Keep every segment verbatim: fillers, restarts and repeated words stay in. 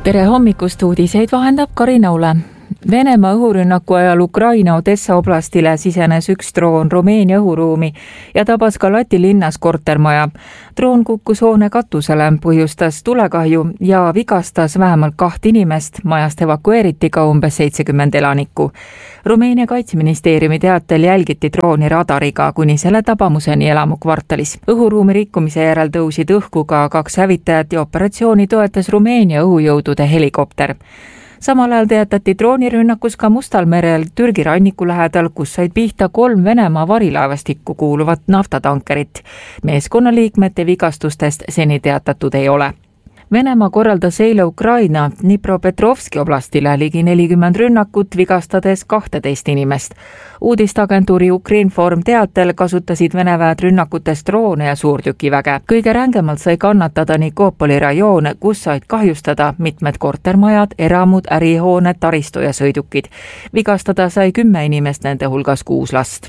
Tere hommikust, uudiseid vahendab Karin Aule. Venemaa õhurünnaku ajal Ukraina Odessa oblastile sisenes üks droon Rumeenia õhuruumi ja tabas ka Läti linnas kortermaja. Droon kukkus hoone katusele, põhjustas tulekahju ja vigastas vähemalt kaht inimest, majast evakueeriti ka umbes seitsekümmend elanikku. Rumeenia kaitseministeeriumi teatel jälgiti drooni radariga kuni selle tabamuseni elamukvartalis. Õhuruumi rikkumise järel tõusid õhku ka kaks hävitajat ja operatsiooni toetas Rumeenia õhujõudude helikopter. Samal ajal teatati droonirünnakus ka Mustal merel Türgi ranniku lähedal, kus said pihta kolm Venemaa varilaevastikku kuuluvat naftatankerit. Meeskonnaliikmete vigastustest seni teatatud ei ole. Venemaa korraldas eile Ukraina Dnipropetrovski oblastile ligi nelikümmend rünnakut, vigastades kahteteist inimest. Uudistagentuuri Ukrinform teatel kasutasid Vene väed rünnakutest droone ja suurtükiväge. Kõige rängemalt sai kannatada Nikopoli rajoon, kus said kahjustada mitmed kortermajad, eramud, ärihooned, taristu ja sõidukid. Vigastada sai kümme inimest, nende hulgas kuus last.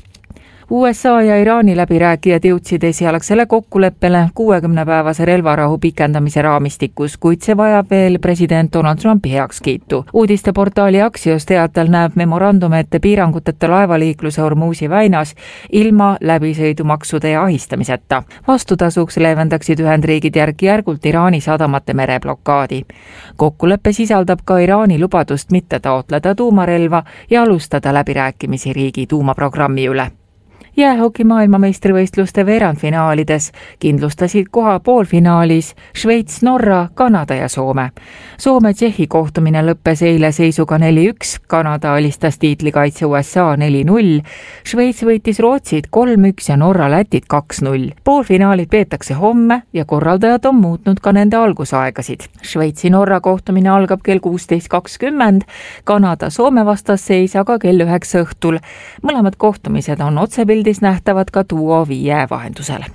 U S A ja Iraani läbirääkijad jõudsid esialgsele kokkuleppele kuuekümnepäevase relvarahu pikendamise raamistikus, kuid see vajab veel president Donald Trumpi heakskiitu. Uudisteportaali Axios teatel näeb memorandum ette piiranguteta laevaliikluse Hormuzi väinas ilma läbisõidumaksude ja ahistamiseta. Vastutasuks leevendaksid Ühendriigid järk-järgult Iraani sadamate mereblokaadi. Kokkulepe sisaldab ka Iraani lubadust mitte taotleda tuumarelva ja alustada läbirääkimisi riigi tuumaprogrammi üle. Jäähoki maailmameistrivõistluste veerandfinaalides kindlustasid koha poolfinaalis Šveits, Norra, Kanada ja Soome. Soome-Tšehhi kohtumine lõppes eile seisuga neli üks, Kanada alistas tiitlikaitse U S A neli null, Šveits võitis Rootsit kolm üks ja Norra Lätit kaks null. Poolfinaalid peetakse homme ja korraldajad on muutnud ka nende algusaegasid. Šveitsi-Norra kohtumine algab kell kuusteist kakskümmend, Kanada-Soome vastasseis aga kell üheksa õhtul. Mõlemad kohtumised on otsepildis nähtavad ka Duo viie vahendusel.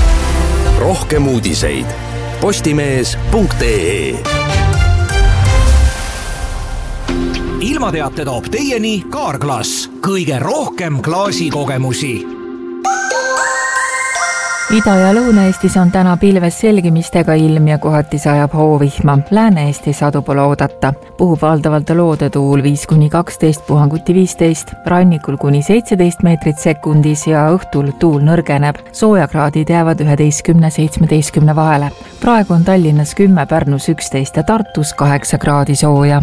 Rohkem uudiseid postimees punkt ee. Ilmateate toob teieni Kaarglass. Kõige rohkem klaasikogemusi. Ida- ja Lõuna-Eestis on täna pilves selgimistega ilm ja kohati sajab hoovihma. Lääne-Eesti sadu pole oodata. Puhub valdavalt loodetuul viis kuni kaksteist, puhanguti viisteist, rannikul kuni seitseteist meetrit sekundis ja õhtul tuul nõrgeneb. Soojakraadid jäävad üheteistkümne seitsmeteistkümne vahele. Praegu on Tallinnas kümme, Pärnus üksteist ja Tartus kaheksa kraadi sooja.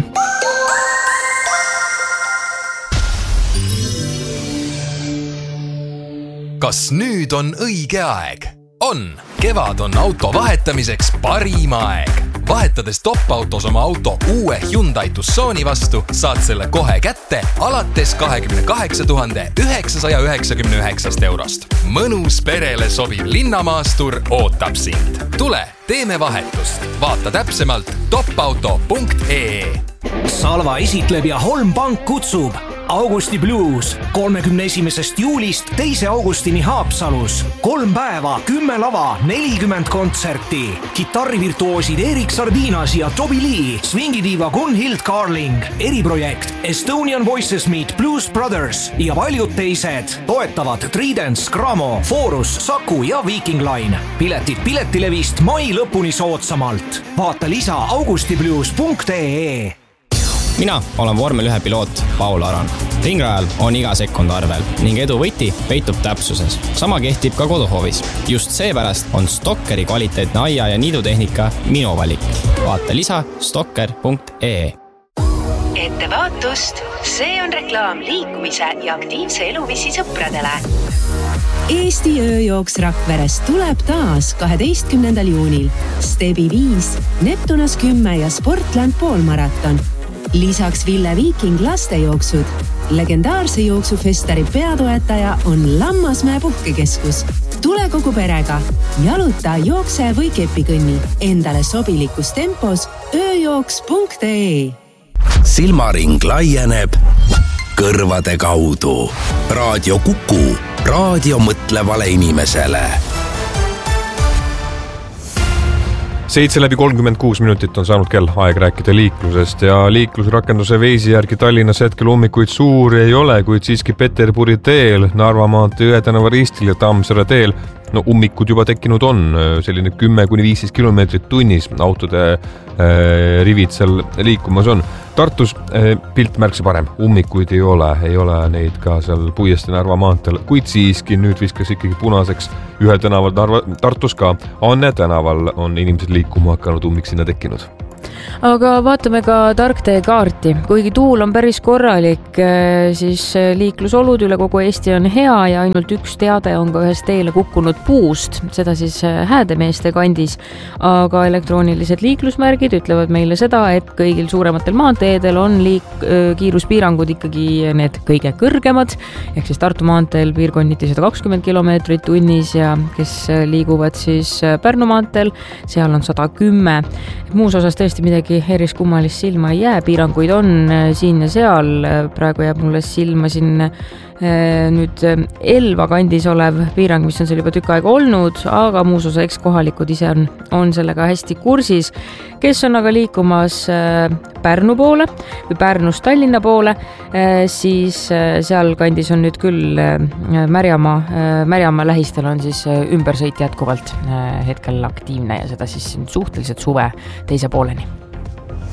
Kas nüüd on õige aeg? On! Kevad on auto vahetamiseks parim aeg. Vahetades top-autos oma auto uue Hyundai Tucsoni vastu, saad selle kohe kätte alates kakskümmend kaheksa tuhande üheksasaja üheksakümne üheksast eurost. Mõnus perele sobiv linnamaastur ootab sind. Tule, teeme vahetust. Vaata täpsemalt topauto punkt ee. Salva esitleb ja Holm Pank kutsub Augusti Blues kolmekümne esimesest juulist teise augustini Haapsalus. Kolm päeva, kümme lava, nelikümmend kontserti. Kitarrivirtuoosid Erik Sardinas ja Toby Lee, swingidiiva Gunhild Carling, eriprojekt Estonian Voices Meet Blues Brothers ja paljud teised. Toetavad Tridents, Gramo, Forus, Saku ja Viking Line. Piletid piletilevist mai lõpuni soodsamalt. Vaata lisa augustiblues punkt ee. Mina olen vormel ühe piloot Paul Aran. Ringrajal on iga sekund arvel ning edu võti peitub täpsuses. Sama kehtib ka koduhoovis. Just seepärast on Stokkeri kvaliteetne aia- ja niidutehnika minu valik. Vaata lisa stokker punkt ee. Ettevaatust, see on reklaam liikumise ja aktiivse eluviisi sõpradele. Eesti ööjooks Rakveres tuleb taas kaheteistkümnendal juunil. Stebi viis, Neptunas kümme ja Sportland poolmaraton. Lisaks Ville Viking lastejooksud. Legendaarse jooksufestari peatoetaja on Lammasmäe puhkekeskus. Tule kogu perega. Jaluta, jookse või kepikõnni. Endale sobilikus tempos ööjooks punkt ee. Silmaring laieneb kõrvade kaudu. Raadio Kuku. Raadio mõtlevale inimesele. Seitse läbi kolmkümmend kuus minutit on saanud kell aeg rääkida liiklusest ja liiklusrakenduse Veisi järgi Tallinnas hetkel ummikuid suuri ei ole, kuid siiski Peterburi teel, Narva maantee Ühe tänava ristil ja Tammsaare teel no ummikud juba tekkinud on, selline kümme kuni viisteist kilomeetrit tunnis autode äh, rivid seal liikumas on. Tartus äh, pilt märksa parem, ummikuid ei ole, ei ole neid ka seal Puiestee-Narva maanteel, kuid siiski nüüd viskas ikkagi punaseks ühel tänaval Narva, Tartus ka Anne tänaval on inimesed liikuma hakanud, ummik sinna tekkinud. Aga vaatame ka tarktee kaarti. Kuigi tuul on päris korralik, siis liiklusolud üle kogu Eesti on hea ja ainult üks teade on ka ühes teele kukkunud puust, seda siis Häädemeeste kandis. Aga elektroonilised liiklusmärgid ütlevad meile seda, et kõigil suurematel maanteedel on liik- kiiruspiirangud ikkagi need kõige kõrgemad, ehk siis Tartu maanteel piirkonniti sada kakskümmend kilomeetrit tunnis ja kes liiguvad siis Pärnu maanteel, seal on sada kümme. Muus osas tõesti midagi eriskummalist silma ei jää, piiranguid on siin ja seal, praegu jääb mulle silma siin nüüd Elva kandis olev piirang, mis on seal juba tükk aega olnud, aga muus osa eks kohalikud ise on, on sellega hästi kursis. Kes on aga liikumas Pärnu poole või Pärnust Tallinna poole, siis seal kandis on nüüd küll Märjamaa, Märjamaa lähistel on siis ümbersõit jätkuvalt hetkel aktiivne ja seda siis suhteliselt suve teise pooleni.